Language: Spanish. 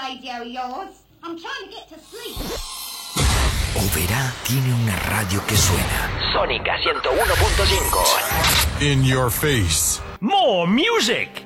radio of yours. I'm trying to get to sleep. Oberá tiene una radio que suena. Sónica 101.5. In your face. More music.